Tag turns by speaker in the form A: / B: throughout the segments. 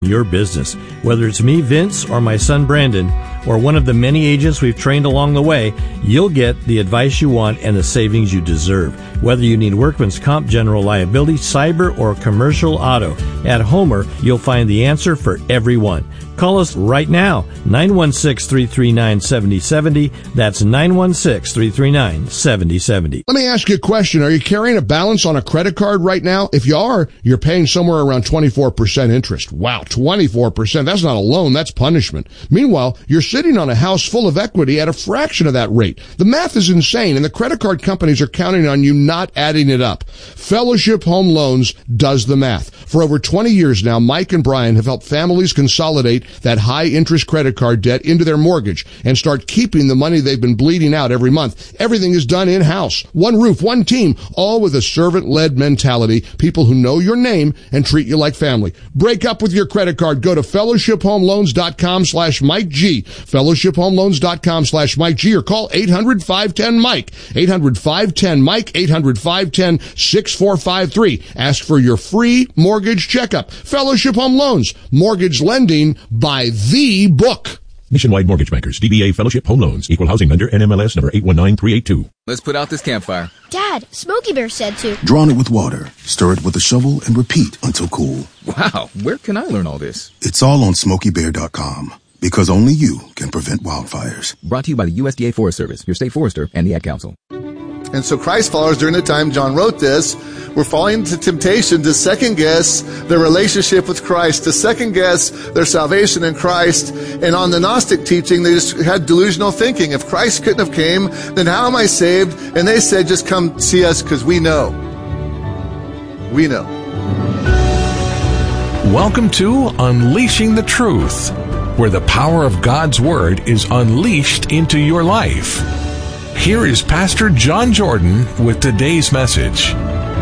A: your business. Whether it's me, Vince, or my son, Brandon, or one of the many agents we've trained along the way, you'll get the advice you want and the savings you deserve. Whether you need workman's comp, general liability, cyber, or commercial auto, at Homer, you'll find the answer for everyone. Call us right now, 916-339-7070. That's 916-339-7070.
B: Let me ask you a question. Are you carrying a balance on a credit card right now? If you are, you're paying somewhere around 24% interest. Wow, 24%. That's not a loan, that's punishment. Meanwhile, you're sitting on a house full of equity at a fraction of that rate. The math is insane, and the credit card companies are counting on you not adding it up. Fellowship Home Loans does the math. For over 20 years now, Mike and Brian have helped families consolidate that high-interest credit card debt into their mortgage and start keeping the money they've been bleeding out every month. Everything is done in-house. One roof, one team, all with a servant-led mentality, people who know your name and treat you like family. Break up with your credit card. Go to fellowshiphomeloans.com/Mike G. fellowshiphomeloans.com/Mike G, or call 800-510-MIKE. 800-510-MIKE, 800-510-6453. Ask for your free mortgage checkup. Fellowship Home Loans. Mortgage lending by the book.
C: Nationwide Mortgage Bankers, DBA Fellowship Home Loans, Equal Housing Lender, NMLS number 819382.
D: Let's put out this campfire.
E: Dad, Smokey Bear said to.
F: Drown it with water, stir it with a shovel, and repeat until cool.
D: Wow, where can I learn all this?
F: It's all on SmokeyBear.com, because only you can prevent wildfires.
D: Brought to you by the USDA Forest Service, your state forester, and the Ad Council.
G: And so Christ followers, during the time John wrote this, were falling into temptation to second guess their relationship with Christ, to second guess their salvation in Christ. And on the Gnostic teaching, they just had delusional thinking. If Christ couldn't have came, then how am I saved? And they said, just come see us because we know. We know.
H: Welcome to Unleashing the Truth, where the power of God's Word is unleashed into your life. Here is Pastor John Jordan with today's message.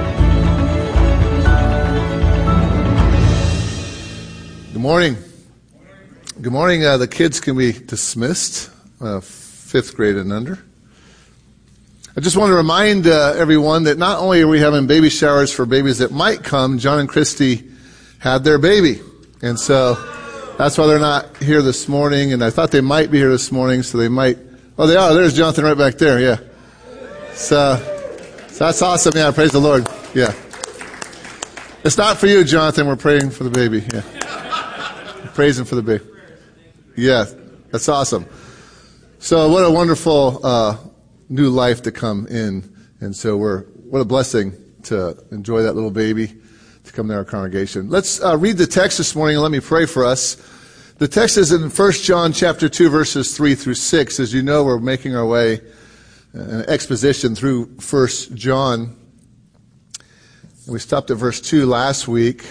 G: Good morning. Good morning. The kids can be dismissed, 5th grade and under. I just want to remind everyone that not only are we having baby showers for babies that might come, John and Christy had their baby. And so that's why they're not here this morning. And I thought they might be here this morning, so they might. Oh, they are. There's Jonathan right back there. Yeah. So that's awesome. Yeah, praise the Lord. Yeah. It's not for you, Jonathan. We're praying for the baby. Yeah. We're praising for the baby. Yeah, that's awesome. So what a wonderful new life to come in. And so what a blessing to enjoy that little baby to come to our congregation. Let's read the text this morning and let me pray for us. The text is in 1 John chapter 2, verses 3 through 6. As you know, we're making our way an exposition through 1 John. And we stopped at verse 2 last week.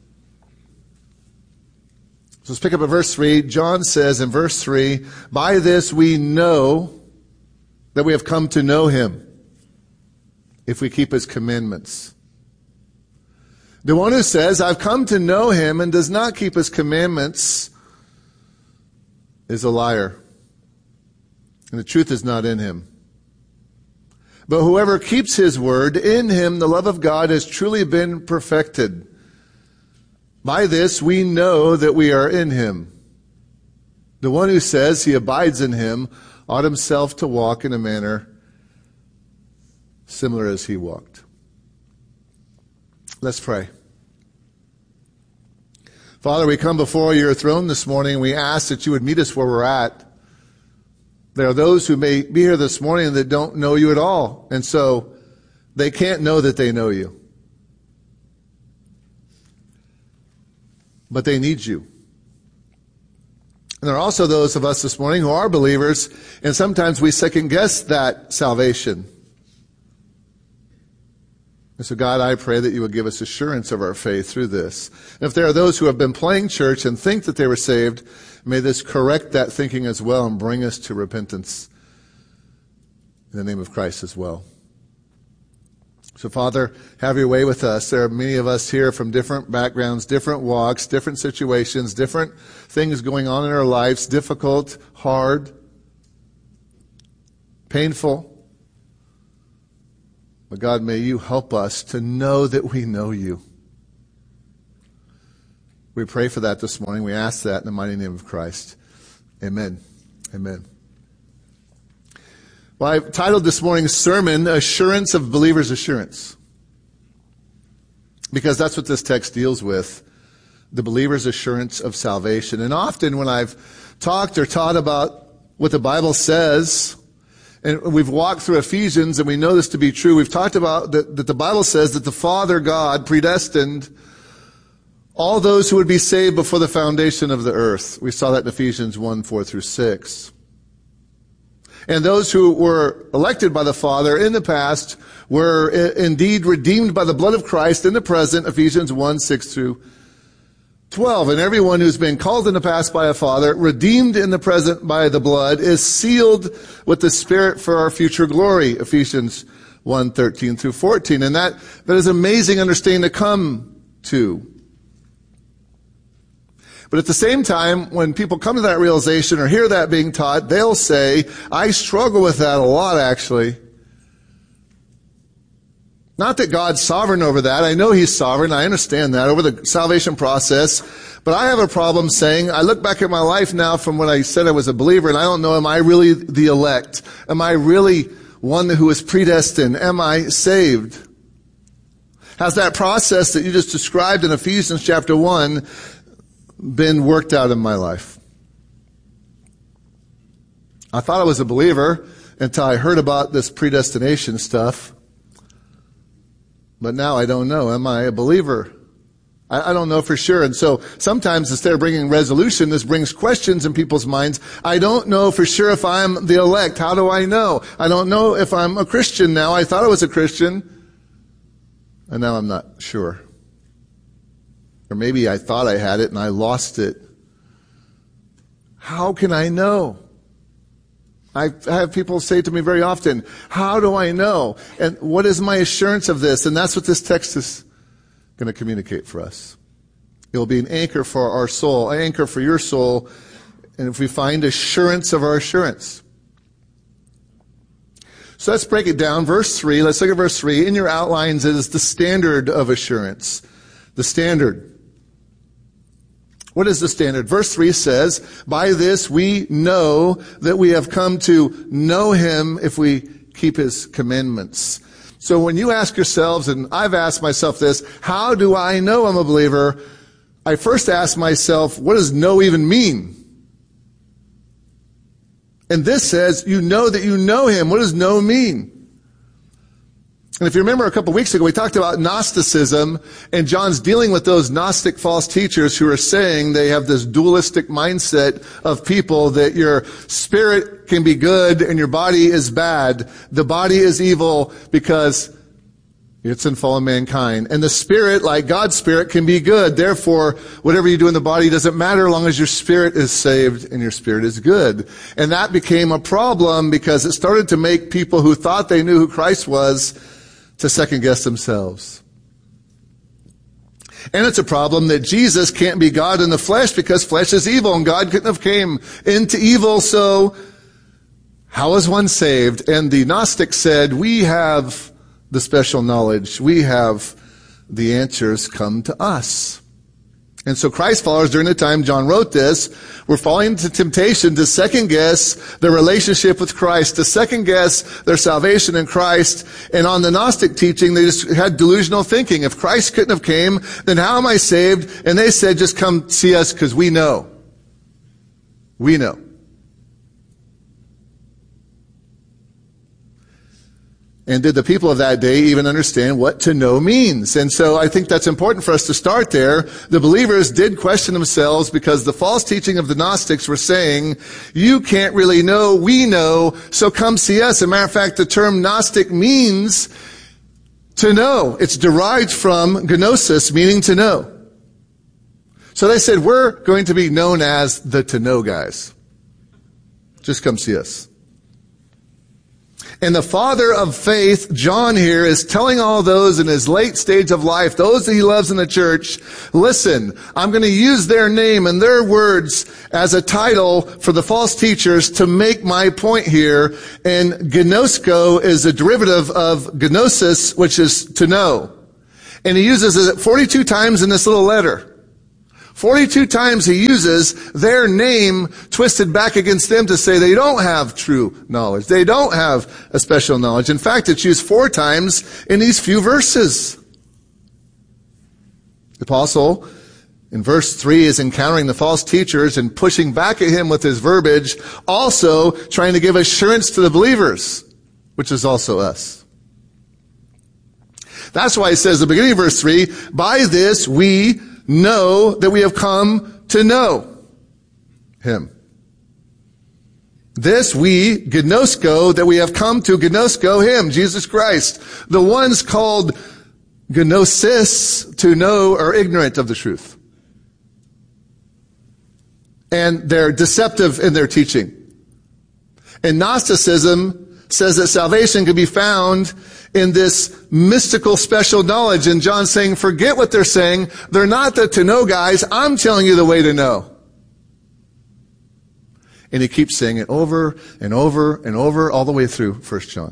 G: So let's pick up at verse 3. John says in verse 3, by this we know that we have come to know him, if we keep his commandments. The one who says, I've come to know him, and does not keep his commandments, is a liar, and the truth is not in him. But whoever keeps his word, in him the love of God has truly been perfected. By this we know that we are in him. The one who says he abides in him ought himself to walk in a manner similar as he walked. Let's pray. Father, we come before your throne this morning, and we ask that you would meet us where we're at. There are those who may be here this morning that don't know you at all, and so they can't know that they know you. But they need you. And there are also those of us this morning who are believers, and sometimes we second guess that salvation. And so, God, I pray that you would give us assurance of our faith through this. And if there are those who have been playing church and think that they were saved, may this correct that thinking as well and bring us to repentance in the name of Christ as well. So, Father, have your way with us. There are many of us here from different backgrounds, different walks, different situations, different things going on in our lives, difficult, hard, painful. But God, may you help us to know that we know you. We pray for that this morning. We ask that in the mighty name of Christ. Amen. Amen. Well, I've titled this morning's sermon, Assurance of Believer's Assurance. Because that's what this text deals with, the believer's assurance of salvation. And often when I've talked or taught about what the Bible says, and we've walked through Ephesians and we know this to be true, we've talked about that the Bible says that the Father God predestined all those who would be saved before the foundation of the earth. We saw that in Ephesians 1, 4 through 6. And those who were elected by the Father in the past were indeed redeemed by the blood of Christ in the present, Ephesians 1, 6 through 12. And everyone who's been called in the past by a Father, redeemed in the present by the blood, is sealed with the Spirit for our future glory, Ephesians 1, 13 through 14. And that is amazing understanding to come to. But at the same time, when people come to that realization or hear that being taught, they'll say, I struggle with that a lot, actually. Not that God's sovereign over that. I know He's sovereign. I understand that over the salvation process. But I have a problem saying, I look back at my life now from when I said I was a believer, and I don't know, am I really the elect? Am I really one who is predestined? Am I saved? Has that process that you just described in Ephesians chapter 1 been worked out in my life? I thought I was a believer until I heard about this predestination stuff. But now I don't know. Am I a believer? I don't know for sure. And so sometimes instead of bringing resolution, this brings questions in people's minds. I don't know for sure if I'm the elect. How do I know? I don't know if I'm a Christian now. I thought I was a Christian, and now I'm not sure. Or maybe I thought I had it and I lost it. How can I know? I have people say to me very often, how do I know? And what is my assurance of this? And that's what this text is going to communicate for us. It will be an anchor for our soul, an anchor for your soul, and if we find assurance of our assurance. So let's break it down. Verse 3, let's look at verse 3. In your outlines is the standard of assurance. The standard. What is the standard? Verse 3 says, by this we know that we have come to know Him if we keep His commandments. So when you ask yourselves, and I've asked myself this, how do I know I'm a believer? I first ask myself, what does know even mean? And this says, you know that you know Him. What does know mean? And if you remember a couple weeks ago, we talked about Gnosticism, and John's dealing with those Gnostic false teachers who are saying they have this dualistic mindset of people that your spirit can be good and your body is bad. The body is evil because it's in fallen mankind. And the spirit, like God's spirit, can be good. Therefore, whatever you do in the body doesn't matter as long as your spirit is saved and your spirit is good. And that became a problem because it started to make people who thought they knew who Christ was to second guess themselves. And it's a problem that Jesus can't be God in the flesh because flesh is evil and God couldn't have came into evil. So how is one saved? And the Gnostics said, we have the special knowledge. We have the answers come to us. And so Christ followers, during the time John wrote this, were falling into temptation to second guess their relationship with Christ, to second guess their salvation in Christ. And on the Gnostic teaching, they just had delusional thinking. If Christ couldn't have came, then how am I saved? And they said, just come see us because we know. We know. And did the people of that day even understand what to know means? And so I think that's important for us to start there. The believers did question themselves because the false teaching of the Gnostics were saying, you can't really know, we know, so come see us. As a matter of fact, the term Gnostic means to know. It's derived from gnosis, meaning to know. So they said, we're going to be known as the to know guys. Just come see us. And the father of faith, John here, is telling all those in his late stage of life, those that he loves in the church, listen, I'm going to use their name and their words as a title for the false teachers to make my point here. And gnosko is a derivative of gnosis, which is to know. And he uses it 42 times in this little letter. 42 times he uses their name twisted back against them to say they don't have true knowledge. They don't have a special knowledge. In fact, it's used 4 times in these few verses. The apostle, in verse 3, is encountering the false teachers and pushing back at him with his verbiage, also trying to give assurance to the believers, which is also us. That's why he says at the beginning of verse 3, by this we know that we have come to know him. This we, gnosko, that we have come to gnosko him, Jesus Christ. The ones called gnosis, to know, are ignorant of the truth. And they're deceptive in their teaching. And Gnosticism says that salvation can be found in this mystical special knowledge. And John's saying, forget what they're saying. They're not the to know guys. I'm telling you the way to know. And he keeps saying it over and over and over all the way through 1 John.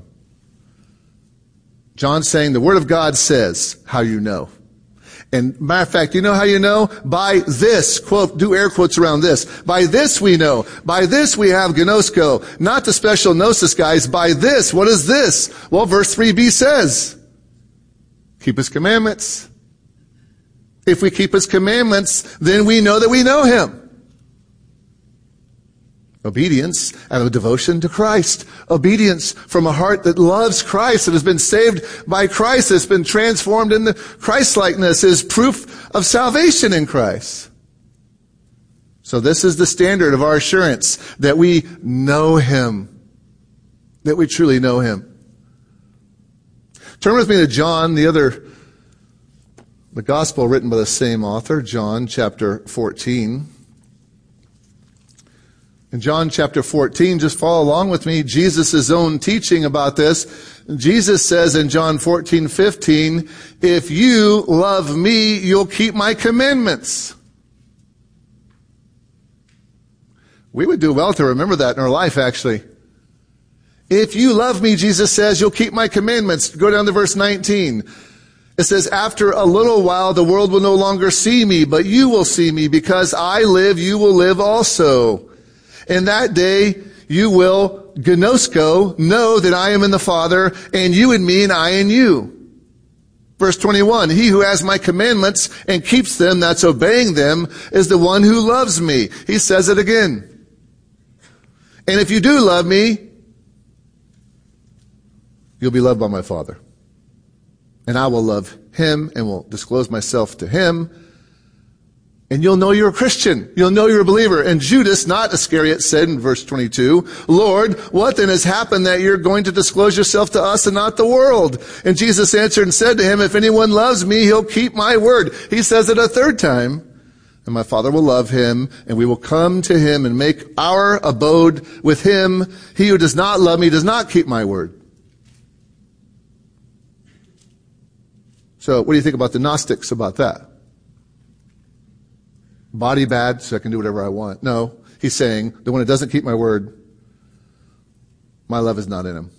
G: John's saying the Word of God says how you know. And matter of fact, you know how you know? By this, quote, do air quotes around this. By this we know. By this we have gnosko. Not the special gnosis guys. By this, what is this? Well, verse 3b says, keep his commandments. If we keep his commandments, then we know that we know him. Obedience out of devotion to Christ. Obedience from a heart that loves Christ, that has been saved by Christ, that's been transformed into Christ-likeness, is proof of salvation in Christ. So this is the standard of our assurance, that we know him, that we truly know him. Turn with me to John, the gospel written by the same author, John chapter 14. In John chapter 14, just follow along with me, Jesus' own teaching about this. Jesus says in John 14:15, if you love me, you'll keep my commandments. We would do well to remember that in our life, actually. If you love me, Jesus says, you'll keep my commandments. Go down to verse 19. It says, after a little while, the world will no longer see me, but you will see me. Because I live, you will live also. In that day, you will, gnosko, know that I am in the Father, and you in me, and I in you. Verse 21, he who has my commandments and keeps them, that's obeying them, is the one who loves me. He says it again. And if you do love me, you'll be loved by my Father. And I will love him and will disclose myself to him. And you'll know you're a Christian. You'll know you're a believer. And Judas, not Iscariot, said in verse 22, Lord, what then has happened that you're going to disclose yourself to us and not the world? And Jesus answered and said to him, if anyone loves me, he'll keep my word. He says it a third time. And my Father will love him, and we will come to him and make our abode with him. He who does not love me does not keep my word. So what do you think about the Gnostics about that? Body bad, so I can do whatever I want. No, he's saying, the one that doesn't keep my word, my love is not in him.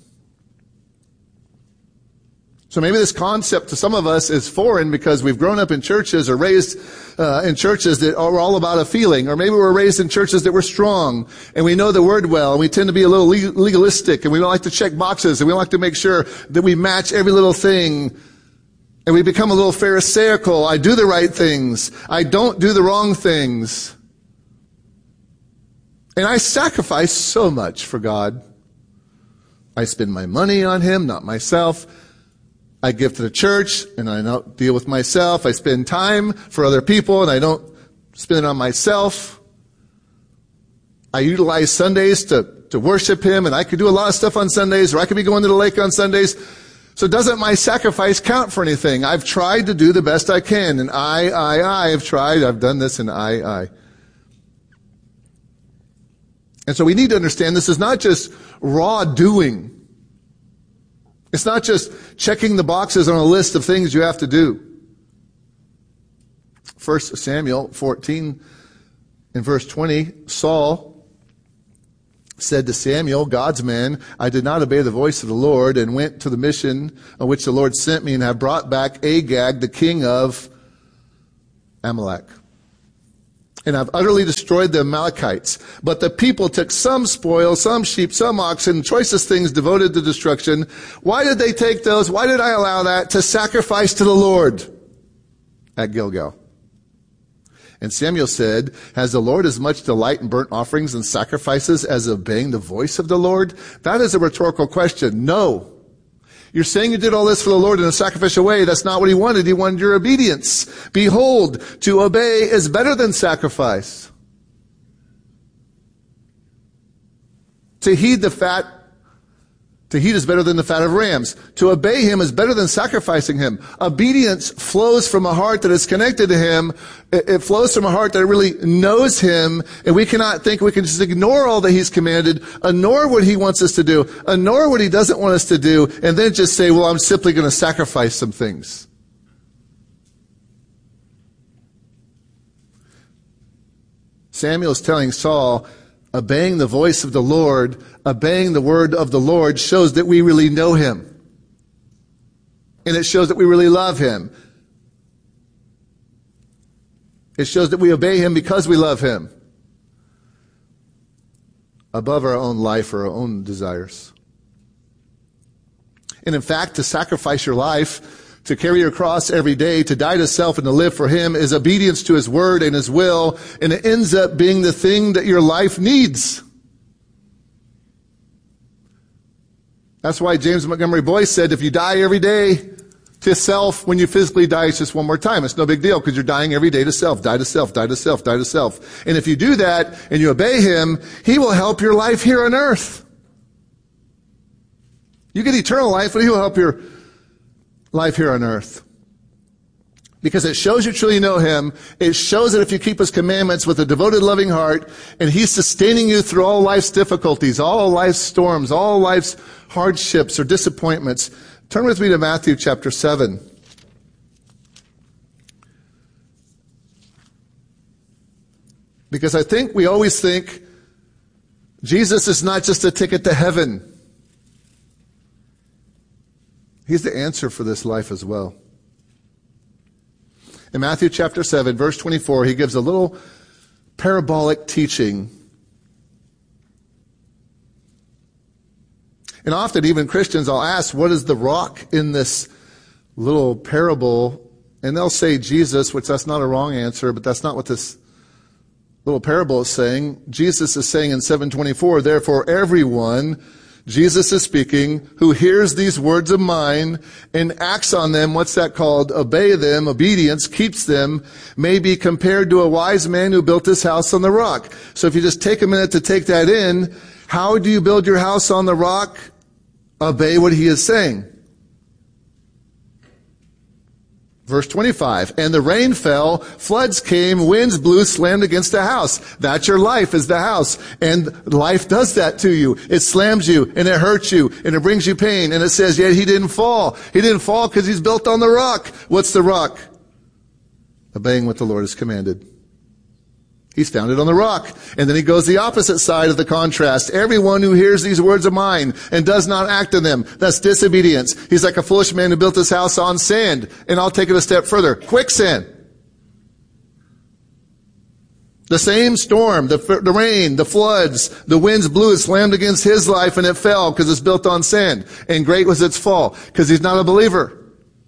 G: So maybe this concept to some of us is foreign because we've grown up in churches or raised in churches that are all about a feeling. Or maybe we're raised in churches that were strong and we know the word well and we tend to be a little legalistic and we don't like to check boxes and we don't like to make sure that we match every little thing. And we become a little pharisaical. I do the right things. I don't do the wrong things. And I sacrifice so much for God. I spend my money on him, not myself. I give to the church, and I don't deal with myself. I spend time for other people, and I don't spend it on myself. I utilize Sundays to worship him, and I could do a lot of stuff on Sundays, or I could be going to the lake on Sundays. So doesn't my sacrifice count for anything? I've tried to do the best I can, and I've tried, I've done this, and I. And so we need to understand this is not just raw doing. It's not just checking the boxes on a list of things you have to do. 1 Samuel 14 in verse 20, Saul said to Samuel, God's man, I did not obey the voice of the Lord and went to the mission on which the Lord sent me and have brought back Agag, the king of Amalek. and I've utterly destroyed the Amalekites. But the people took some spoil, some sheep, some oxen, choicest things devoted to destruction. Why did they take those? Why did I allow that? To sacrifice to the Lord at Gilgal. And Samuel said, has the Lord as much delight in burnt offerings and sacrifices as obeying the voice of the Lord? That is a rhetorical question. No. You're saying you did all this for the Lord in a sacrificial way. That's not what he wanted. He wanted your obedience. Behold, to obey is better than sacrifice. To heed is better than the fat of rams. To obey him is better than sacrificing him. Obedience flows from a heart that is connected to him. It flows from a heart that really knows him, and we cannot think we can just ignore all that he's commanded, ignore what he wants us to do, ignore what he doesn't want us to do, and then just say, well, I'm simply going to sacrifice some things. Samuel is telling Saul, obeying the voice of the Lord, obeying the word of the Lord shows that we really know him. And it shows that we really love him. It shows that we obey him because we love him. Above our own life or our own desires. And in fact, to sacrifice your life, to carry your cross every day, to die to self and to live for him is obedience to his word and his will, and it ends up being the thing that your life needs. That's why James Montgomery Boyce said, if you die every day to self, when you physically die, it's just one more time. It's no big deal because you're dying every day to self. Die to self, die to self, die to self. And if you do that and you obey him, he will help your life here on earth. You get eternal life, but he will help your life here on earth. Because it shows you truly know him. It shows that if you keep his commandments with a devoted, loving heart, and he's sustaining you through all life's difficulties, all life's storms, all life's hardships or disappointments. Turn with me to Matthew chapter 7. Because I think we always think Jesus is not just a ticket to heaven. He's the answer for this life as well. In Matthew chapter 7, verse 24, he gives a little parabolic teaching. And often, even Christians, I'll ask, what is the rock in this little parable? And they'll say Jesus, which that's not a wrong answer, but that's not what this little parable is saying. Jesus is saying in 7:24, therefore everyone, Jesus is speaking, who hears these words of mine and acts on them, what's that called? Obey them, obedience, keeps them, may be compared to a wise man who built his house on the rock. So if you just take a minute to take that in, how do you build your house on the rock? Obey what he is saying. Verse 25, and the rain fell, floods came, winds blew, slammed against the house. That's your life, is the house. And life does that to you. It slams you, and it hurts you, and it brings you pain. And it says, yet he didn't fall. He didn't fall because he's built on the rock. What's the rock? Obeying what the Lord has commanded. He's founded on the rock. And then he goes the opposite side of the contrast. Everyone who hears these words of mine and does not act on them, that's disobedience. He's like a foolish man who built his house on sand. And I'll take it a step further. Quicksand. The same storm, the rain, the floods, the winds blew, it slammed against his life and it fell because it's built on sand. And great was its fall because he's not a believer.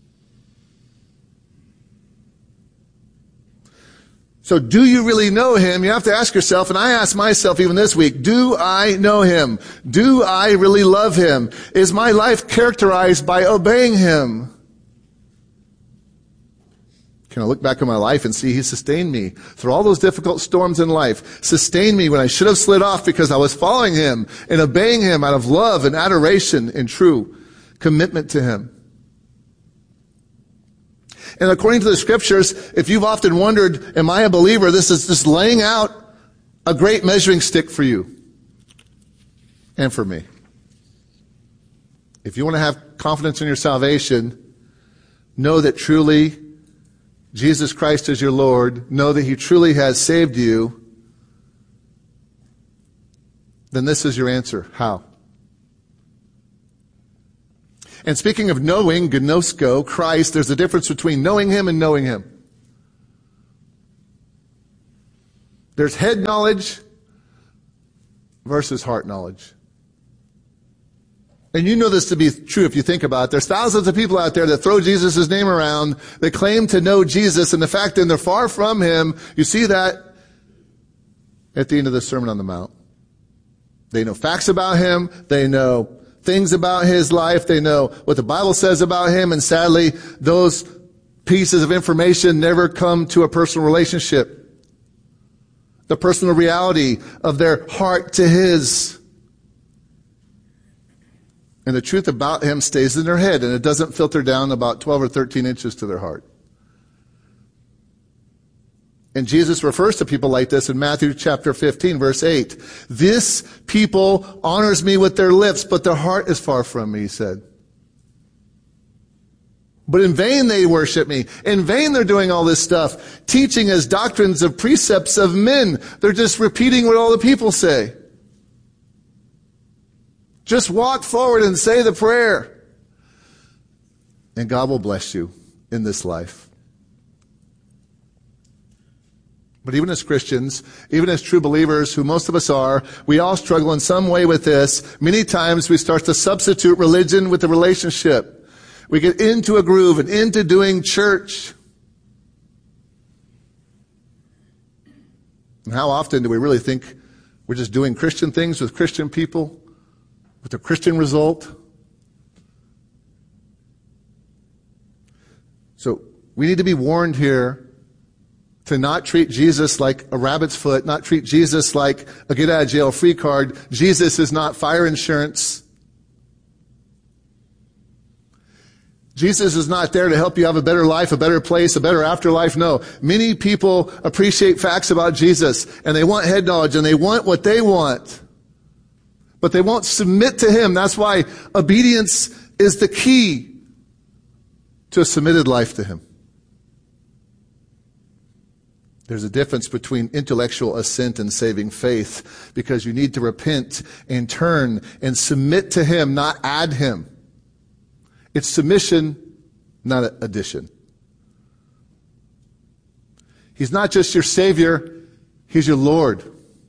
G: So do you really know him? You have to ask yourself, and I ask myself even this week, do I know him? Do I really love him? Is my life characterized by obeying him? Can I look back on my life and see he sustained me through all those difficult storms in life? Sustained me when I should have slid off because I was following him and obeying him out of love and adoration and true commitment to him. And according to the scriptures, if you've often wondered, am I a believer? This is just laying out a great measuring stick for you and for me. If you want to have confidence in your salvation, know that truly Jesus Christ is your Lord. Know that he truly has saved you. Then this is your answer. How? And speaking of knowing, gnosko, Christ, there's a difference between knowing him and knowing him. There's head knowledge versus heart knowledge. And you know this to be true if you think about it. There's thousands of people out there that throw Jesus' name around. They claim to know Jesus, and the fact that they're far from him, you see that at the end of the Sermon on the Mount. They know facts about him. They know things about his life. They know what the Bible says about him. And sadly, those pieces of information never come to a personal relationship. The personal reality of their heart to his. And the truth about him stays in their head, and it doesn't filter down about 12 or 13 inches to their heart. And Jesus refers to people like this in Matthew chapter 15, verse 8. This people honors me with their lips, but their heart is far from me, he said. But in vain they worship me. In vain they're doing all this stuff, teaching as doctrines of precepts of men. They're just repeating what all the people say. Just walk forward and say the prayer. And God will bless you in this life. But even as Christians, even as true believers, who most of us are, we all struggle in some way with this. Many times we start to substitute religion with the relationship. We get into a groove and into doing church. And how often do we really think we're just doing Christian things with Christian people? With a Christian result. So we need to be warned here to not treat Jesus like a rabbit's foot, not treat Jesus like a get out of jail free card. Jesus is not fire insurance. Jesus is not there to help you have a better life, a better place, a better afterlife. No. Many people appreciate facts about Jesus, and they want head knowledge, and they want what they want. But they won't submit to him. That's why obedience is the key to a submitted life to him. There's a difference between intellectual assent and saving faith, because you need to repent and turn and submit to him, not add him. It's submission, not addition. He's not just your Savior, he's your Lord.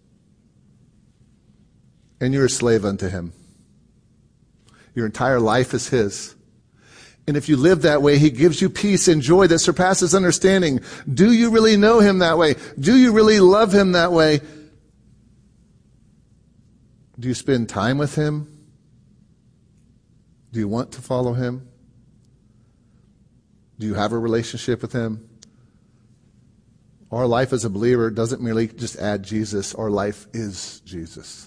G: And you're a slave unto him. Your entire life is his. And if you live that way, he gives you peace and joy that surpasses understanding. Do you really know him that way? Do you really love him that way? Do you spend time with him? Do you want to follow him? Do you have a relationship with him? Our life as a believer doesn't merely just add Jesus. Our life is Jesus.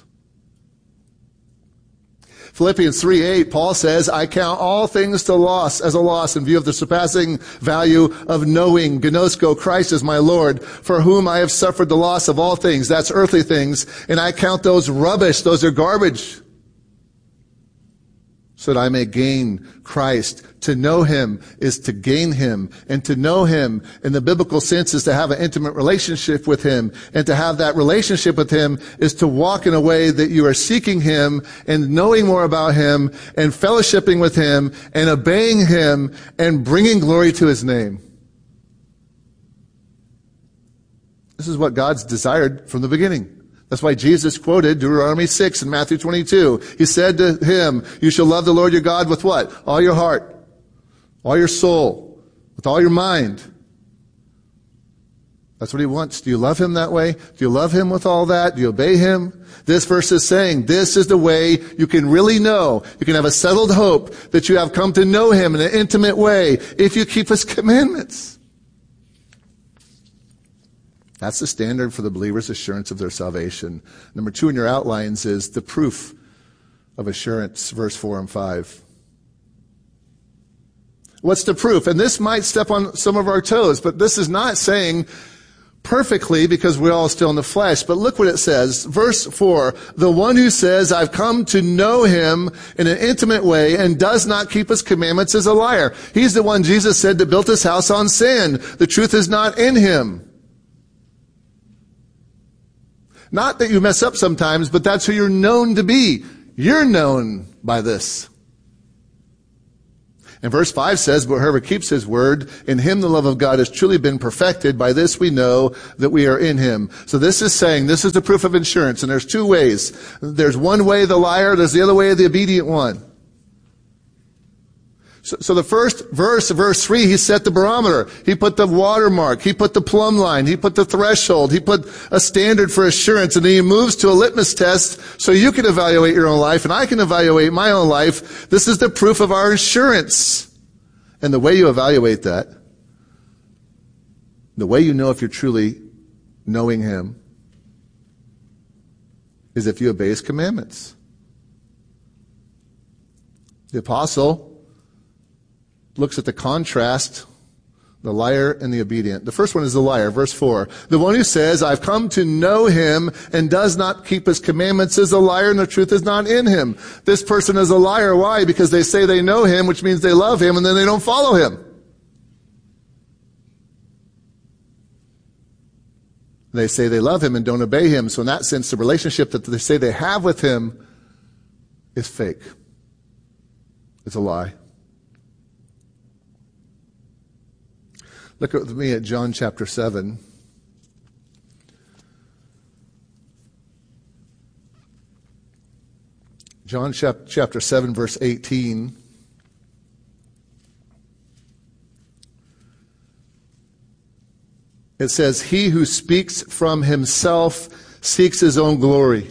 G: Philippians 3:8, Paul says, I count all things to loss as a loss in view of the surpassing value of knowing, gnosko, Christ as my Lord, for whom I have suffered the loss of all things. That's earthly things. And I count those rubbish. Those are garbage. So that I may gain Christ. To know him is to gain him. And to know him in the biblical sense is to have an intimate relationship with him. And to have that relationship with him is to walk in a way that you are seeking him and knowing more about him and fellowshipping with him and obeying him and bringing glory to his name. This is what God's desired from the beginning. That's why Jesus quoted Deuteronomy 6 in Matthew 22. He said to him, you shall love the Lord your God with what? All your heart, all your soul, with all your mind. That's what he wants. Do you love him that way? Do you love him with all that? Do you obey him? This verse is saying this is the way you can really know. You can have a settled hope that you have come to know him in an intimate way if you keep his commandments. That's the standard for the believer's assurance of their salvation. Number 2 in your outlines is the proof of assurance, verse 4 and 5. What's the proof? And this might step on some of our toes, but this is not saying perfectly because we're all still in the flesh. But look what it says. Verse 4, the one who says, I've come to know him in an intimate way and does not keep his commandments is a liar. He's the one Jesus said that built his house on sand. The truth is not in him. Not that you mess up sometimes, but that's who you're known to be. You're known by this. And verse 5 says, but whoever keeps his word, in him the love of God has truly been perfected. By this we know that we are in him. So this is saying, this is the proof of insurance. And there's two ways. There's one way, the liar. There's the other way, the obedient one. So the first verse, verse 3, he set the barometer. He put the watermark. He put the plumb line. He put the threshold. He put a standard for assurance. And then he moves to a litmus test so you can evaluate your own life and I can evaluate my own life. This is the proof of our insurance. And the way you evaluate that, the way you know if you're truly knowing him, is if you obey his commandments. The apostle looks at the contrast, the liar and the obedient. The first one is the liar, verse 4. The one who says, I've come to know him and does not keep his commandments is a liar and the truth is not in him. This person is a liar. Why? Because they say they know him, which means they love him, and then they don't follow him. They say they love him and don't obey him. So in that sense, the relationship that they say they have with him is fake. It's a lie. Look with me at John chapter 7. John chapter 7, verse 18. It says, he who speaks from himself seeks his own glory.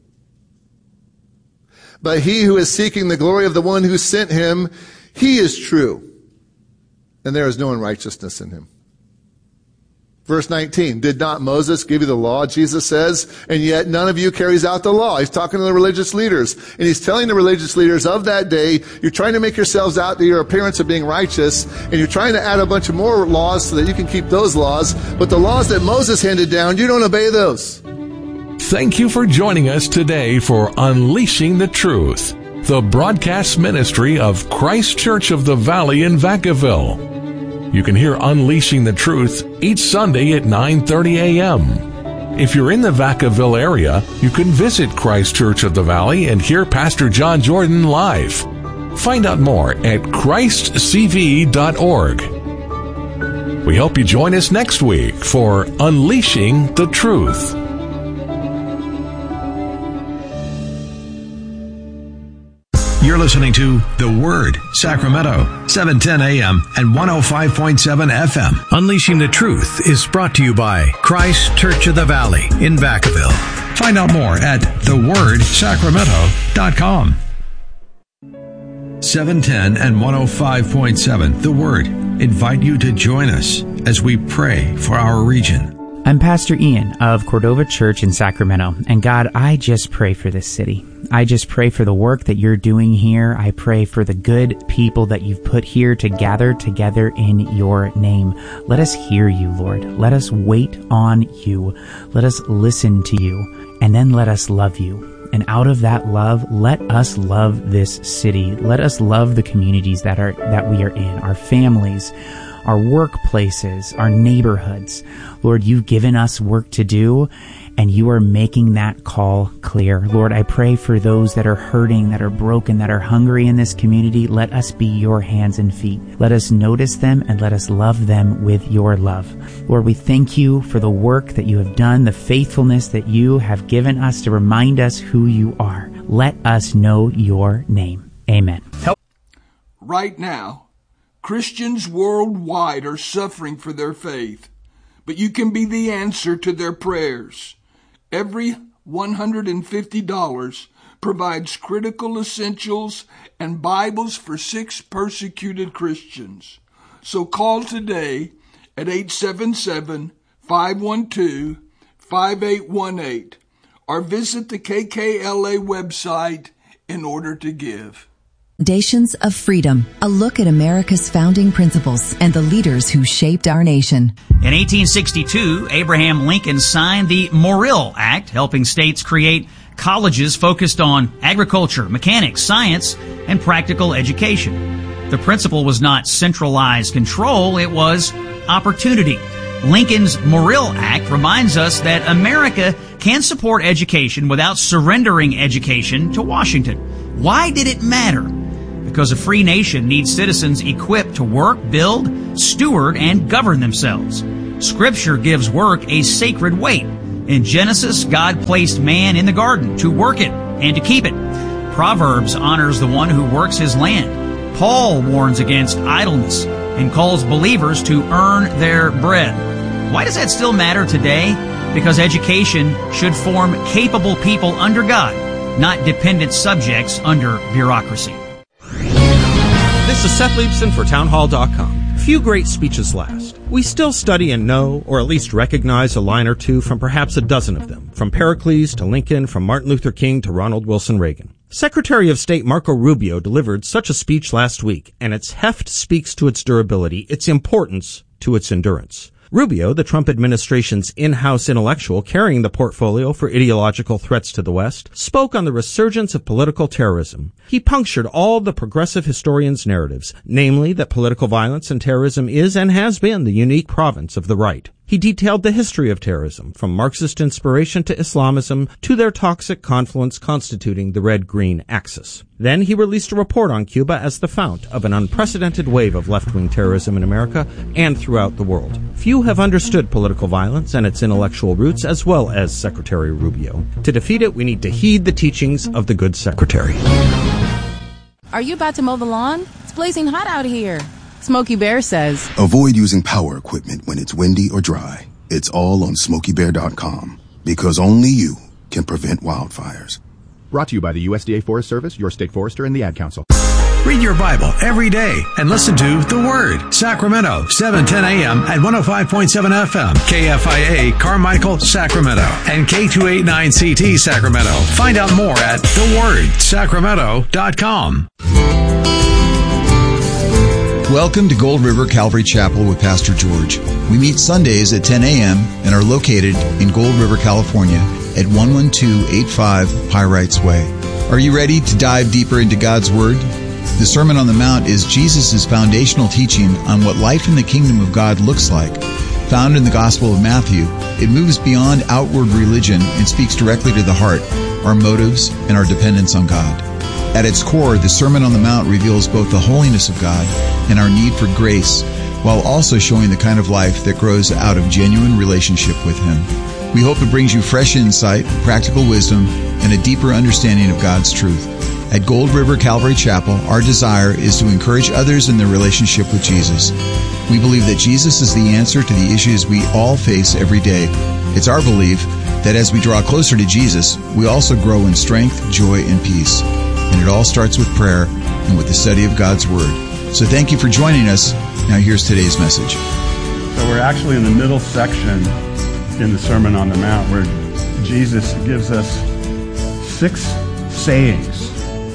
G: But he who is seeking the glory of the one who sent him, he is true, and there is no unrighteousness in him. Verse 19, did not Moses give you the law, Jesus says, and yet none of you carries out the law? He's talking to the religious leaders, and he's telling the religious leaders of that day, you're trying to make yourselves out to your appearance of being righteous, and you're trying to add a bunch of more laws so that you can keep those laws, but the laws that Moses handed down, you don't obey those.
H: Thank you for joining us today for Unleashing the Truth, the broadcast ministry of Christ Church of the Valley in Vacaville. You can hear Unleashing the Truth each Sunday at 9:30 a.m. If you're in the Vacaville area, you can visit Christ Church of the Valley and hear Pastor John Jordan live. Find out more at christcv.org. We hope you join us next week for Unleashing the Truth.
I: You're listening to The Word, Sacramento, 710 AM and 105.7 FM. Unleashing the Truth is brought to you by Christ Church of the Valley in Vacaville. Find out more at thewordsacramento.com. 710 and 105.7 The Word invite you to join us as we pray for our region.
J: I'm Pastor Ian of Cordova Church in Sacramento, and God, I just pray for this city. I just pray for the work that you're doing here. I pray for the good people that you've put here to gather together in your name. Let us hear you, Lord. Let us wait on you. Let us listen to you, and then let us love you. And out of that love, let us love this city. Let us love the communities that we are in, our families, our workplaces, our neighborhoods. Lord, you've given us work to do, and you are making that call clear. Lord, I pray for those that are hurting, that are broken, that are hungry in this community. Let us be your hands and feet. Let us notice them and let us love them with your love. Lord, we thank you for the work that you have done, the faithfulness that you have given us to remind us who you are. Let us know your name. Amen.
K: Right now, Christians worldwide are suffering for their faith, but you can be the answer to their prayers. Every $150 provides critical essentials and Bibles for 6 persecuted Christians. So call today at 877-512-5818 or visit the KKLA website in order to give.
L: Foundations of Freedom, a look at America's founding principles and the leaders who shaped our nation.
M: In 1862, Abraham Lincoln signed the Morrill Act, helping states create colleges focused on agriculture, mechanics, science, and practical education. The principle was not centralized control, it was opportunity. Lincoln's Morrill Act reminds us that America can support education without surrendering education to Washington. Why did it matter? because a free nation needs citizens equipped to work, build, steward, and govern themselves. Scripture gives work a sacred weight. In Genesis, God placed man in the garden to work it and to keep it. Proverbs honors the one who works his land. Paul warns against idleness and calls believers to earn their bread. Why does that still matter today? Because education should form capable people under God, not dependent subjects under bureaucracy.
N: This is Seth Leibson for townhall.com. Few great speeches last. We still study and know, or at least recognize a line or two from perhaps a dozen of them, from Pericles to Lincoln, from Martin Luther King to Ronald Wilson Reagan. Secretary of State Marco Rubio delivered such a speech last week, and its heft speaks to its durability, its importance to its endurance. Rubio, the Trump administration's in-house intellectual carrying the portfolio for ideological threats to the West, spoke on the resurgence of political terrorism. He punctured all the progressive historians' narratives, namely that political violence and terrorism is and has been the unique province of the right. He detailed the history of terrorism, from Marxist inspiration to Islamism to their toxic confluence constituting the red-green axis. Then he released a report on Cuba as the fount of an unprecedented wave of left-wing terrorism in America and throughout the world. Few have understood political violence and its intellectual roots as well as Secretary Rubio. To defeat it, we need to heed the teachings of the good secretary.
O: Are you about to mow the lawn? It's blazing hot out here. Smokey Bear says,
F: avoid using power equipment when it's windy or dry. It's all on SmokeyBear.com, because only you can prevent wildfires.
P: Brought to you by the USDA Forest Service, your state forester, and the Ad Council.
I: Read your Bible every day and listen to The Word. Sacramento, 7:10 a.m. at 105.7 FM. KFIA, Carmichael, Sacramento. And K289CT, Sacramento. Find out more at thewordsacramento.com.
Q: Welcome to Gold River Calvary Chapel with Pastor George. We meet Sundays at 10 a.m. and are located in Gold River, California at 11285 Pyrites Way. Are you ready to dive deeper into God's Word? The Sermon on the Mount is Jesus' foundational teaching on what life in the kingdom of God looks like. Found in the Gospel of Matthew, it moves beyond outward religion and speaks directly to the heart, our motives, and our dependence on God. At its core, the Sermon on the Mount reveals both the holiness of God and our need for grace, while also showing the kind of life that grows out of genuine relationship with Him. We hope it brings you fresh insight, practical wisdom, and a deeper understanding of God's truth. At Gold River Calvary Chapel, our desire is to encourage others in their relationship with Jesus. We believe that Jesus is the answer to the issues we all face every day. It's our belief that as we draw closer to Jesus, we also grow in strength, joy, and peace. And it all starts with prayer and with the study of God's Word. So thank you for joining us. Now here's today's message.
R: So we're actually in the middle section in the Sermon on the Mount where Jesus gives us six sayings.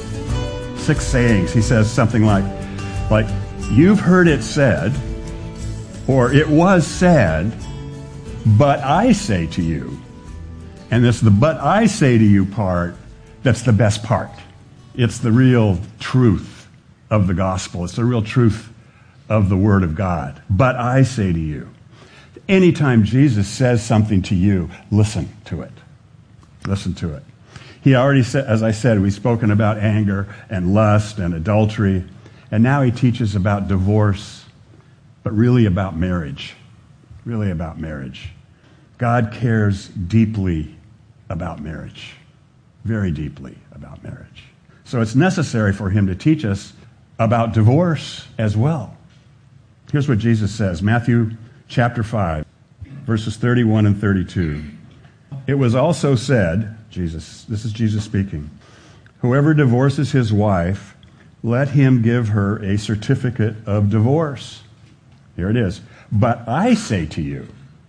R: He says something like, you've heard it said, or it was said, but I say to you. And it's the but I say to you part that's the best part. It's the real truth of the gospel. It's the real truth of the Word of God. But I say to you, anytime Jesus says something to you, listen to it. Listen to it. He already said, as I said, we've spoken about anger and lust and adultery, and now he teaches about divorce, but really about marriage. Really about marriage. God cares deeply about marriage. Very deeply about marriage. So it's necessary for him to teach us about divorce as well. Here's what Jesus says, Matthew chapter 5, verses 31 and 32. It was also said, this is Jesus speaking, whoever divorces his wife, let him give her a certificate of divorce. Here it is. But I say to you,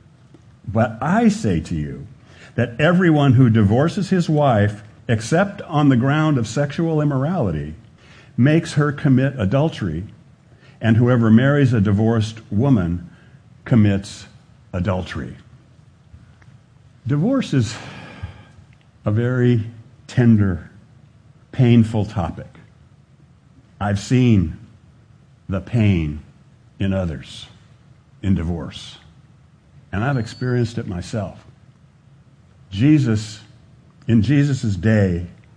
R: that everyone who divorces his wife, except on the ground of sexual immorality, makes her commit adultery, and whoever marries a divorced woman commits adultery. Divorce is a very tender, painful topic. I've seen the pain in others in divorce, and I've experienced it myself. In Jesus' day,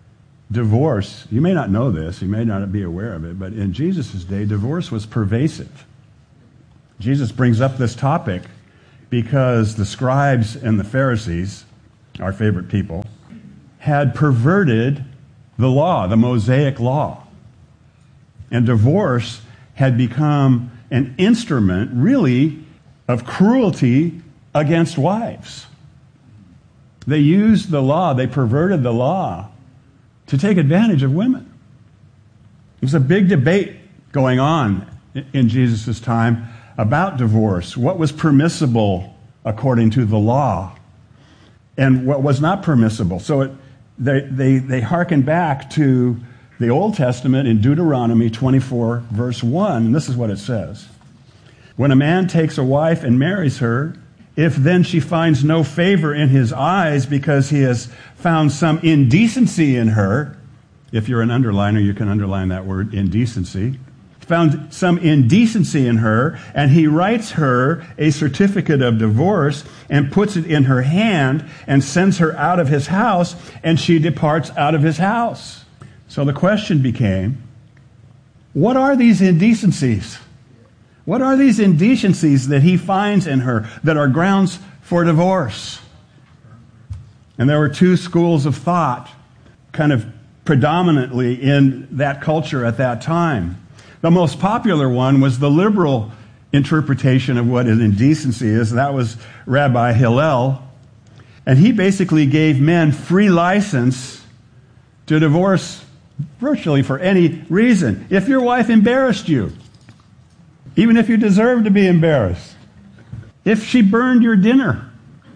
R: divorce, you may not know this, you may not be aware of it, but in Jesus' day, divorce was pervasive. Jesus brings up this topic because the scribes and the Pharisees, our favorite people, had perverted the law, the Mosaic law. And divorce had become an instrument, really, of cruelty against wives. They used the law, they perverted the law to take advantage of women. There was a big debate going on in Jesus' time about divorce. What was permissible according to the law and what was not permissible. So they hearken back to the Old Testament in Deuteronomy 24, verse 1, and this is what it says. When a man takes a wife and marries her, if then she finds no favor in his eyes because he has found some indecency in her, if you're an underliner, you can underline that word, indecency, found some indecency in her, and he writes her a certificate of divorce and puts it in her hand and sends her out of his house, and she departs out of his house. So the question became, what are these indecencies? What are these indecencies that he finds in her that are grounds for divorce? And there were two schools of thought kind of predominantly in that culture at that time. The most popular one was the liberal interpretation of what an indecency is. That was Rabbi Hillel. And he basically gave men free license to divorce virtually for any reason. If your wife embarrassed you, even if you deserved to be embarrassed, if she burned your dinner,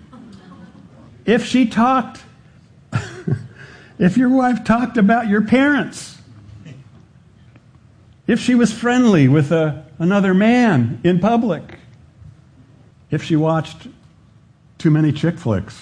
R: if she talked, if your wife talked about your parents, if she was friendly with another man in public, if she watched too many chick flicks.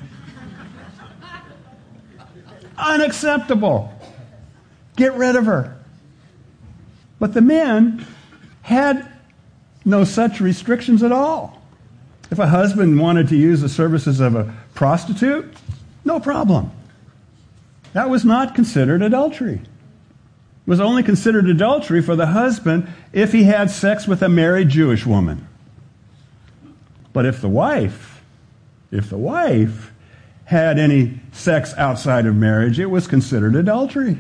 R: Unacceptable. Get rid of her. But the men had no such restrictions at all. If a husband wanted to use the services of a prostitute, no problem. That was not considered adultery. It was only considered adultery for the husband if he had sex with a married Jewish woman. But if the wife had any sex outside of marriage, it was considered adultery.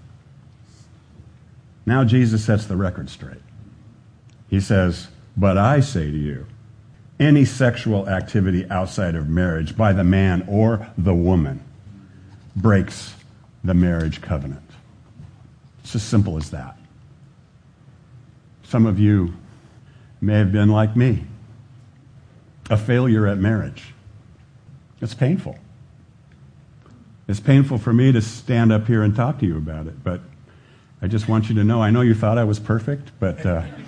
R: Now Jesus sets the record straight. He says, but I say to you, any sexual activity outside of marriage by the man or the woman breaks the marriage covenant. It's as simple as that. Some of you may have been like me, a failure at marriage. It's painful. It's painful for me to stand up here and talk to you about it, but I just want you to know, I know you thought I was perfect, but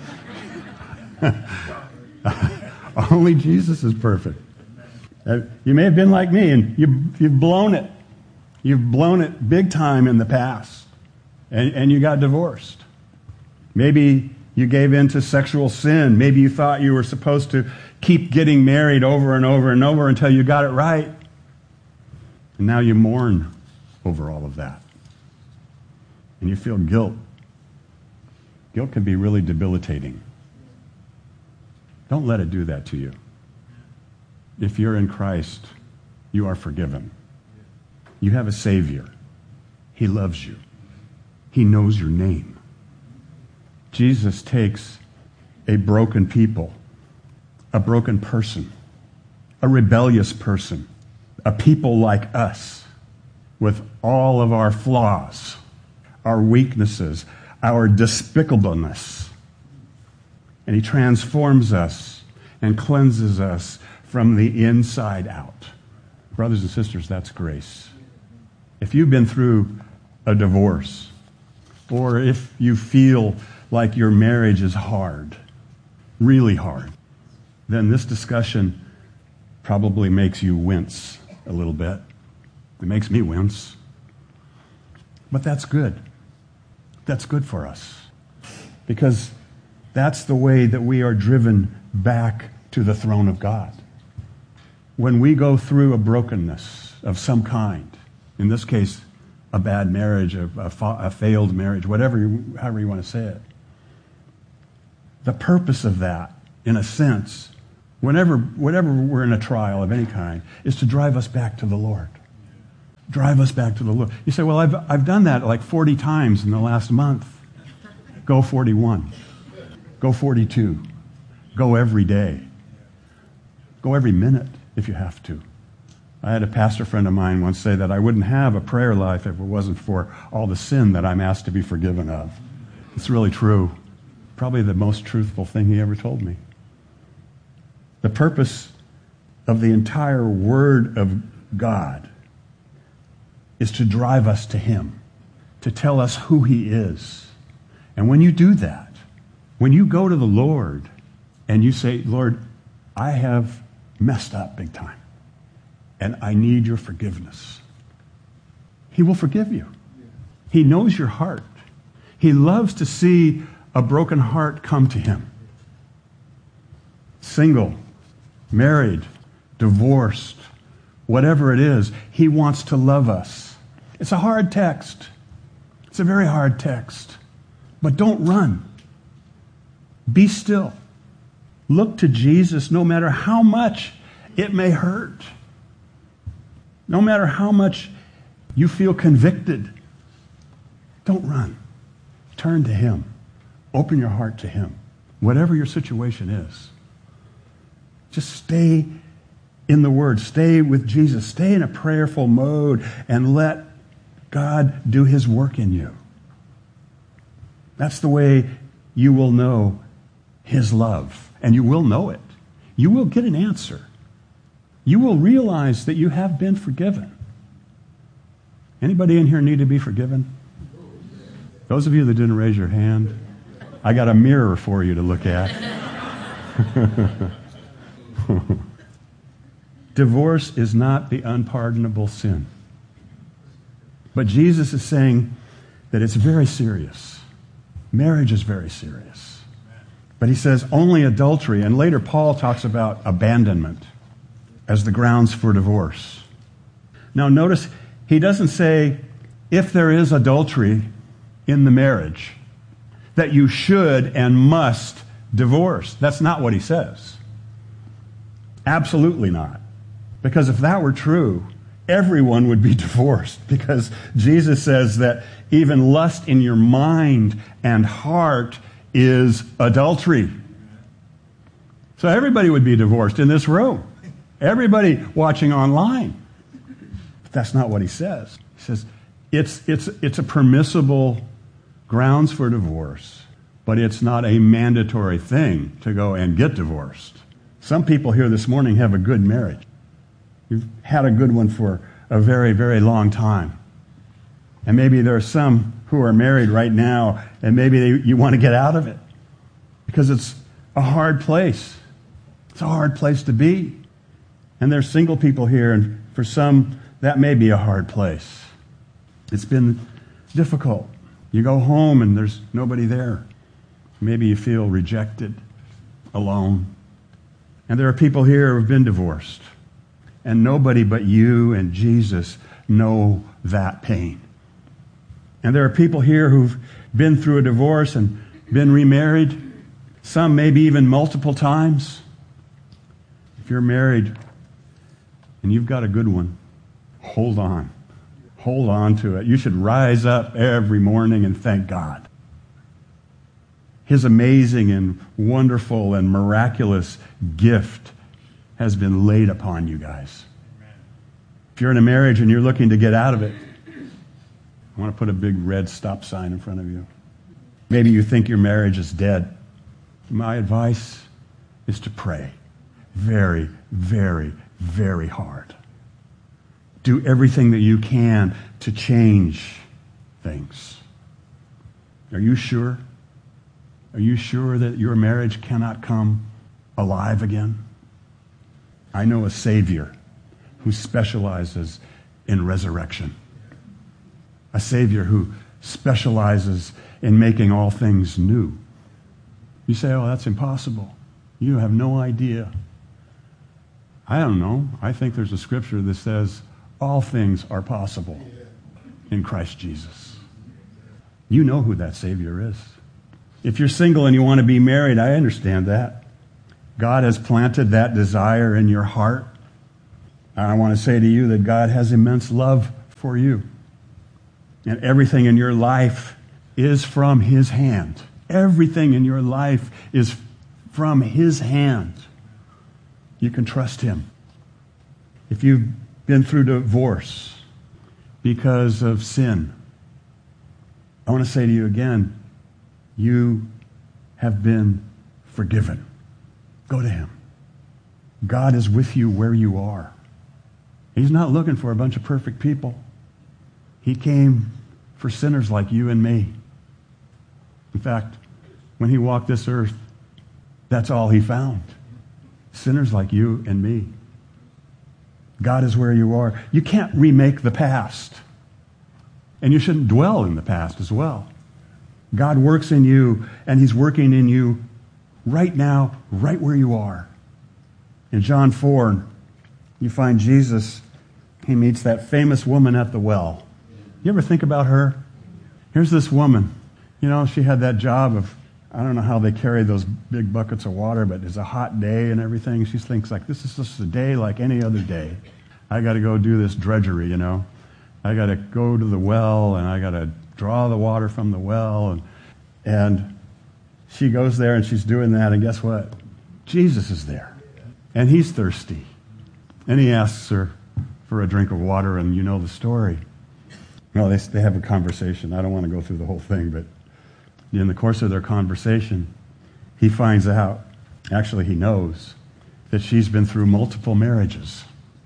R: only Jesus is perfect. You may have been like me, and you've blown it. You've blown it big time in the past, and you got divorced. Maybe you gave in to sexual sin. Maybe you thought you were supposed to keep getting married over and over and over until you got it right. And now you mourn over all of that. And you feel guilt. Guilt can be really debilitating. Don't let it do that to you. If you're in Christ, you are forgiven. You have a Savior. He loves you. He knows your name. Jesus takes a broken people, a broken person, a rebellious person, a people like us, with all of our flaws, our weaknesses, our despicableness. And he transforms us and cleanses us from the inside out. Brothers and sisters, that's grace. If you've been through a divorce, or if you feel like your marriage is hard, really hard, then this discussion probably makes you wince a little bit. It makes me wince. But that's good. That's good for us. Because that's the way that we are driven back to the throne of God. When we go through a brokenness of some kind, in this case, a bad marriage, a failed marriage, however you want to say it. The purpose of that, in a sense, whenever we're in a trial of any kind, is to drive us back to the Lord. Drive us back to the Lord. You say, well, I've done that like 40 times in the last month. Go 41. Go 42. Go every day. Go every minute if you have to. I had a pastor friend of mine once say that I wouldn't have a prayer life if it wasn't for all the sin that I'm asked to be forgiven of. It's really true. Probably the most truthful thing he ever told me. The purpose of the entire Word of God is to drive us to Him, to tell us who He is. And when you do that, when you go to the Lord and you say, Lord, I have messed up big time, and I need your forgiveness, He will forgive you. He knows your heart. He loves to see a broken heart come to Him. Single, married, divorced, whatever it is, He wants to love us. It's a hard text. It's a very hard text. But don't run. Be still. Look to Jesus no matter how much it may hurt. No matter how much you feel convicted. Don't run. Turn to Him. Open your heart to Him. Whatever your situation is. Just stay in the Word. Stay with Jesus. Stay in a prayerful mode and let God do His work in you. That's the way you will know His love. And you will know it. You will get an answer. You will realize that you have been forgiven. Anybody in here need to be forgiven? Those of you that didn't raise your hand, I got a mirror for you to look at. Divorce is not the unpardonable sin. But Jesus is saying that it's very serious. Marriage is very serious. But He says only adultery, and later Paul talks about abandonment as the grounds for divorce. Now notice, he doesn't say if there is adultery in the marriage that you should and must divorce. That's not what he says. Absolutely not. Because if that were true, everyone would be divorced, because Jesus says that even lust in your mind and heart is adultery. So everybody would be divorced in this room. Everybody watching online. But that's not what he says. He says it's a permissible grounds for divorce, but it's not a mandatory thing to go and get divorced. Some people here this morning have a good marriage. You've had a good one for a very, very long time. And maybe there are some who are married right now, and maybe you want to get out of it because it's a hard place. It's a hard place to be. And there's single people here, and for some, that may be a hard place. It's been difficult. You go home and there's nobody there. Maybe you feel rejected, alone. And there are people here who have been divorced. And nobody but you and Jesus know that pain. And there are people here who've been through a divorce and been remarried, some maybe even multiple times. If you're married and you've got a good one, hold on. Hold on to it. You should rise up every morning and thank God. His amazing and wonderful and miraculous gift has been laid upon you guys. If you're in a marriage and you're looking to get out of it, I want to put a big red stop sign in front of you. Maybe you think your marriage is dead. My advice is to pray very, very, very hard. Do everything that you can to change things. Are you sure? Are you sure that your marriage cannot come alive again? I know a Savior who specializes in resurrection. A Savior who specializes in making all things new. You say, oh, that's impossible. You have no idea. I don't know. I think there's a scripture that says all things are possible. in Christ Jesus. You know who that Savior is. If you're single and you want to be married, I understand that. God has planted that desire in your heart. I want to say to you that God has immense love for you. And everything in your life is from His hand. Everything in your life is from His hand. You can trust Him. If you've been through divorce because of sin, I want to say to you again, you have been forgiven. Go to Him. God is with you where you are. He's not looking for a bunch of perfect people. He came for sinners like you and me. In fact, when He walked this earth, that's all He found. Sinners like you and me. God is where you are. You can't remake the past. And you shouldn't dwell in the past as well. God works in you, and He's working in you right now, right where you are. In John 4, you find Jesus. He meets that famous woman at the well. You ever think about her? Here's this woman. You know, she had that job of, I don't know how they carry those big buckets of water, but it's a hot day and everything. She thinks like, this is just a day like any other day. I got to go do this drudgery, you know. I got to go to the well, and I got to draw the water from the well. And she goes there, and she's doing that, and guess what? Jesus is there, and He's thirsty. And He asks her for a drink of water, and you know the story. Well, they have a conversation. I don't want to go through the whole thing, but in the course of their conversation, he finds out, actually he knows, that she's been through multiple marriages.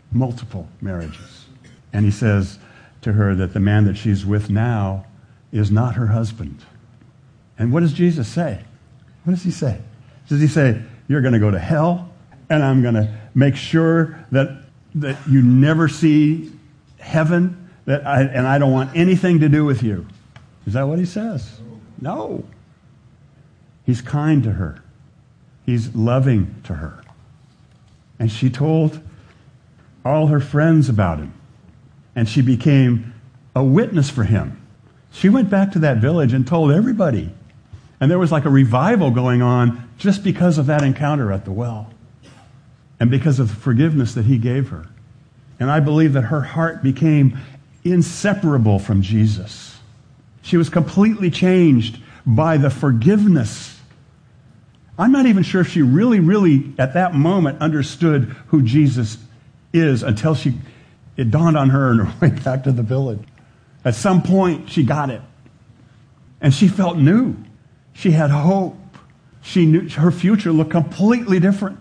R: And he says to her that the man that she's with now is not her husband. And what does Jesus say? What does He say? Does He say, you're going to go to hell, and I'm going to make sure that you never see heaven, and I don't want anything to do with you? Is that what He says? No. He's kind to her. He's loving to her. And she told all her friends about Him. And she became a witness for Him. She went back to that village and told everybody. And there was like a revival going on just because of that encounter at the well. And because of the forgiveness that He gave her. And I believe that her heart became inseparable from Jesus. She was completely changed by the forgiveness. I'm not even sure if she really, at that moment, understood who Jesus is until it dawned on her on her way back to the village. At some point, she got it. And she felt new. She had hope. She knew her future looked completely different.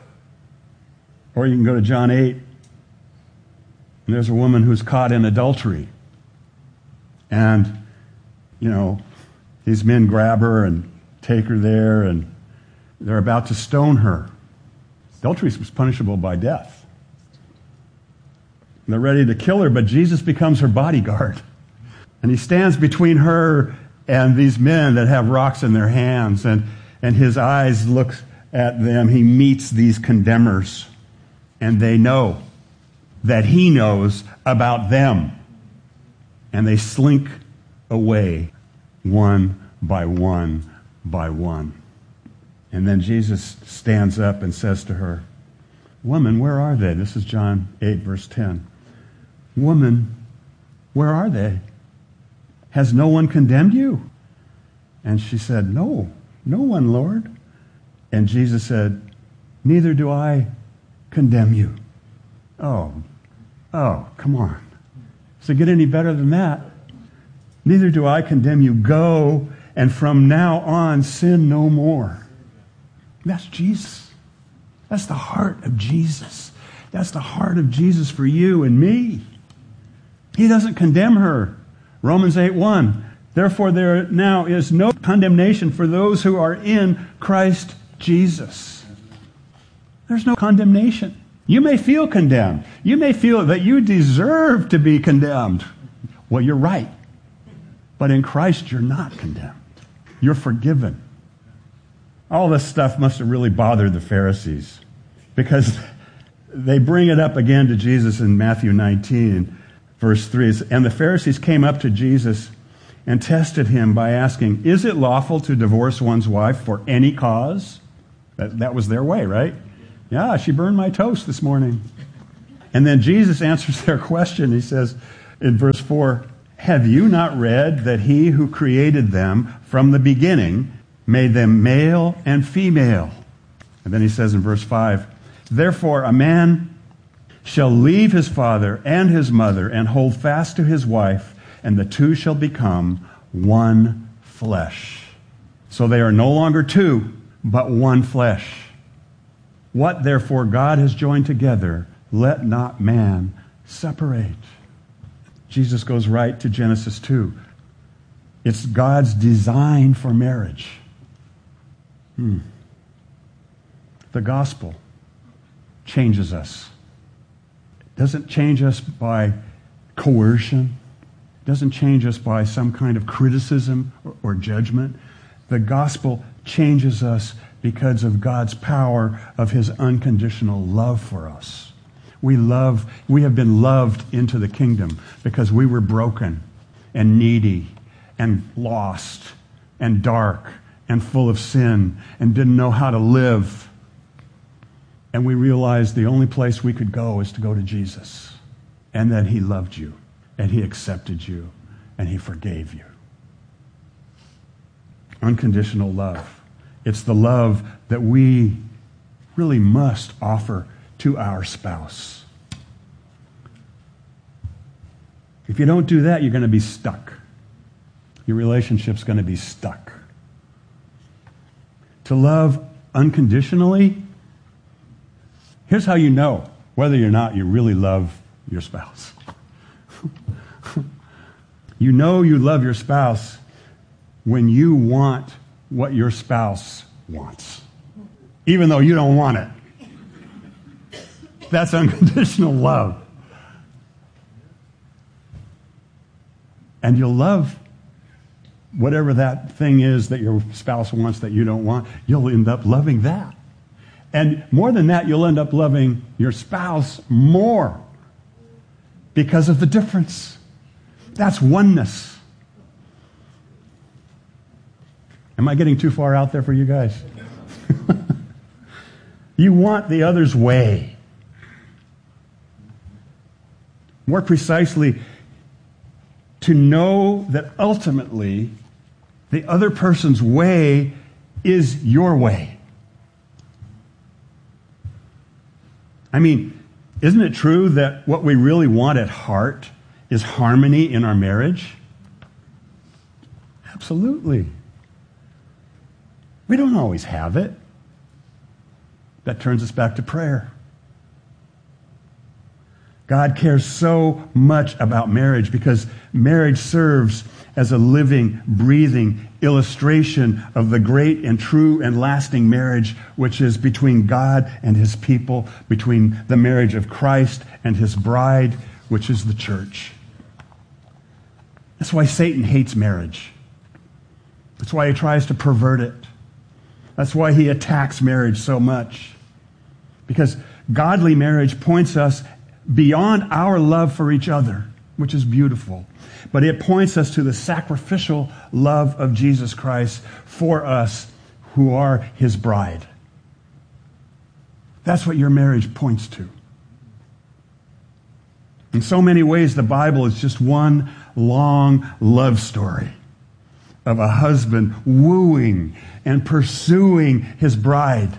R: Or you can go to John 8. And there's a woman who's caught in adultery. And, you know, these men grab her and take her there, and they're about to stone her. Adultery was punishable by death. And they're ready to kill her, but Jesus becomes her bodyguard. And He stands between her and these men that have rocks in their hands, and His eyes look at them. He meets these condemners, and they know that He knows about them. And they slink away one by one by one. And then Jesus stands up and says to her, "Woman, where are they?" This is John 8, verse 10. "Woman, where are they? Has no one condemned you?" And she said, "No, no one, Lord." And Jesus said, "Neither do I condemn you." Oh, come on. Does it get any better than that? "Neither do I condemn you. Go, and from now on sin no more." That's Jesus. That's the heart of Jesus. That's the heart of Jesus for you and me. He doesn't condemn her. Romans 8:1. "Therefore there now is no condemnation for those who are in Christ Jesus." There's no condemnation. You may feel condemned. You may feel that you deserve to be condemned. Well, you're right. But in Christ, you're not condemned. You're forgiven. All this stuff must have really bothered the Pharisees, because they bring it up again to Jesus in Matthew 19. Verse 3, and the Pharisees came up to Jesus and tested him by asking, is it lawful to divorce one's wife for any cause? That was their way, right? Yeah, she burned my toast this morning. And then Jesus answers their question. He says in verse 4, have you not read that he who created them from the beginning made them male and female? And then he says in verse 5, therefore a man shall leave his father and his mother and hold fast to his wife, and the two shall become one flesh. So they are no longer two, but one flesh. What therefore God has joined together, let not man separate. Jesus goes right to Genesis 2. It's God's design for marriage. The gospel changes us. It doesn't change us by coercion. It doesn't change us by some kind of criticism or judgment. The gospel changes us because of God's power of his unconditional love for us. We have been loved into the kingdom because we were broken and needy and lost and dark and full of sin and didn't know how to live. And we realized the only place we could go is to go to Jesus. And that he loved you, and he accepted you, and he forgave you. Unconditional love. It's the love that we really must offer to our spouse. If you don't do that, you're going to be stuck. Your relationship's going to be stuck. To love unconditionally, here's how you know whether or not you really love your spouse. You know you love your spouse when you want what your spouse wants, even though you don't want it. That's unconditional love. And you'll love whatever that thing is that your spouse wants that you don't want. You'll end up loving that. And more than that, you'll end up loving your spouse more because of the difference. That's oneness. Am I getting too far out there for you guys? You want the other's way. More precisely, to know that ultimately the other person's way is your way. I mean, isn't it true that what we really want at heart is harmony in our marriage? Absolutely. We don't always have it. That turns us back to prayer. God cares so much about marriage because marriage serves as a living, breathing illustration of the great and true and lasting marriage which is between God and his people, between the marriage of Christ and his bride, which is the church. That's why Satan hates marriage. That's why he tries to pervert it. That's why he attacks marriage so much. Because godly marriage points us beyond our love for each other, which is beautiful. But it points us to the sacrificial love of Jesus Christ for us who are his bride. That's what your marriage points to. In so many ways, the Bible is just one long love story of a husband wooing and pursuing his bride.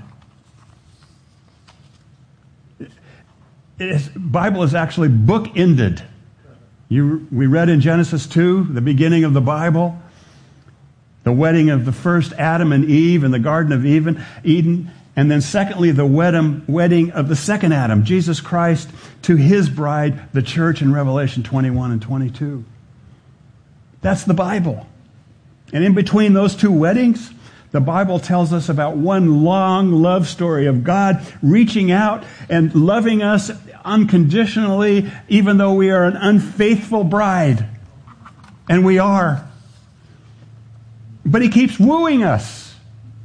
R: The Bible is actually book-ended. We read in Genesis 2, the beginning of the Bible, the wedding of the first Adam and Eve in the Garden of Eden, and then secondly, the wedding of the second Adam, Jesus Christ, to his bride, the church, in Revelation 21 and 22. That's the Bible. And in between those two weddings, the Bible tells us about one long love story of God reaching out and loving us unconditionally, even though we are an unfaithful bride. And we are. But he keeps wooing us.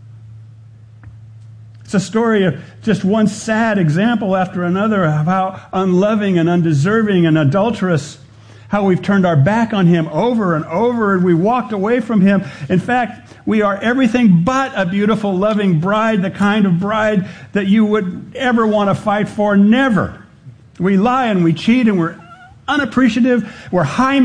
R: It's a story of just one sad example after another of how unloving and undeserving and adulterous how we've turned our back on Him over and over, and we walked away from Him. In fact, we are everything but a beautiful, loving bride, the kind of bride that you would ever want to fight for. Never. We lie and we cheat and we're unappreciative. We're high